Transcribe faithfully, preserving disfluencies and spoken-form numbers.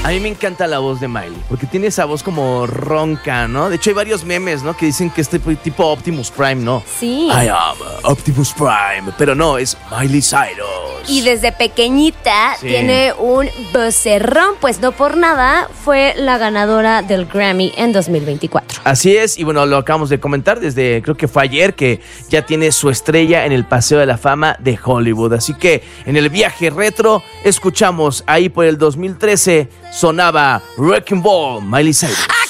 A mí me encanta la voz de Miley, porque tiene esa voz como ronca, ¿no? De hecho, hay varios memes, ¿no? Que dicen que es tipo, tipo Optimus Prime, ¿no? Sí. I am Optimus Prime, pero no, es Miley Cyrus. Y desde pequeñita Sí. tiene un vocerrón, pues no por nada fue la ganadora del Grammy en dos mil veinticuatro. Así es, y bueno, lo acabamos de comentar desde, creo que fue ayer, que ya tiene su estrella en el Paseo de la Fama de Hollywood. Así que en el viaje retro, escuchamos ahí por el dos mil trece, sonaba Wrecking Ball, Miley Cyrus.